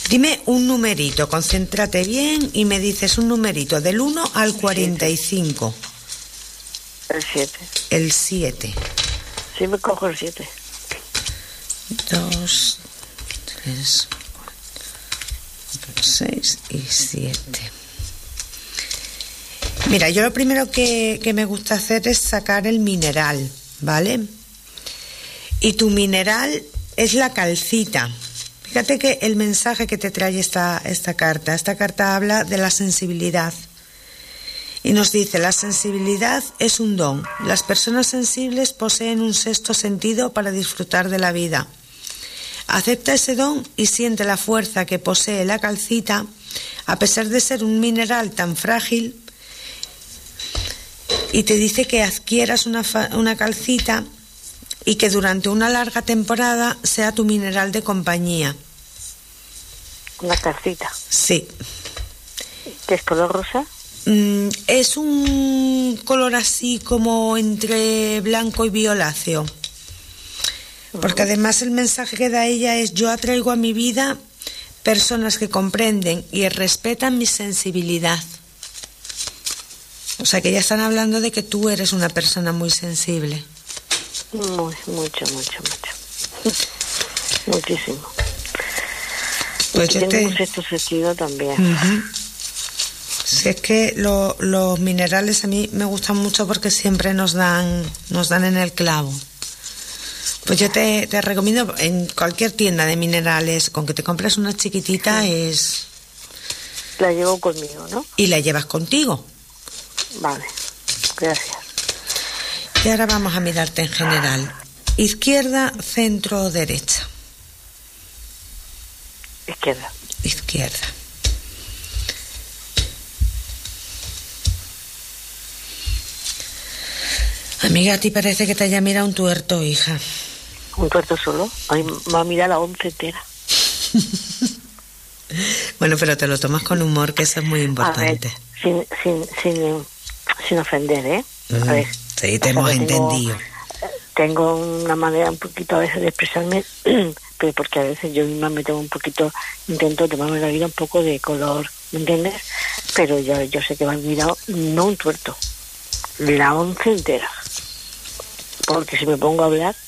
Dime un numerito, concéntrate bien y me dices un numerito del 1 al 45. El 7. El 7. Sí, me cojo el 7. 2, 3, 4, 6 y 7. Mira, yo lo primero que me gusta hacer es sacar el mineral, ¿vale? Y tu mineral es la calcita. Fíjate que el mensaje que te trae esta carta habla de la sensibilidad. Y nos dice, la sensibilidad es un don. Las personas sensibles poseen un sexto sentido para disfrutar de la vida. Acepta ese don y siente la fuerza que posee la calcita, a pesar de ser un mineral tan frágil. Y te dice que adquieras una calcita y que durante una larga temporada sea tu mineral de compañía. ¿Una calcita? Sí. ¿Qué es color rosa? Es un color así como entre blanco y violáceo. Porque además el mensaje que da ella es: yo atraigo a mi vida personas que comprenden y respetan mi sensibilidad. O sea que ya están hablando de que tú eres una persona muy sensible. Mucho. Muchísimo. Pues yo tengo un sexto sentido también. Si es que los minerales a mí me gustan mucho porque siempre nos dan en el clavo. Pues yo te recomiendo en cualquier tienda de minerales, con que te compres una chiquitita es... La llevo conmigo, ¿no? Y la llevas contigo. Vale, gracias. Y ahora vamos a mirarte en general. Izquierda, centro o derecha. Izquierda. Izquierda. Amiga, a ti parece que te haya mirado un tuerto, hija. ¿Un tuerto solo? A mí me va a mirar la 11 entera. Bueno, pero te lo tomas con humor, que eso es muy importante. A ver, sin ofender, ¿eh? A ver, sí, te hemos entendido. Tengo una manera un poquito a veces de expresarme, pero porque a veces yo misma me tengo un poquito, intento tomarme la vida un poco de color, ¿me entiendes? Pero yo sé que me han mirado, no un tuerto, la 11 entera. Porque si me pongo a hablar,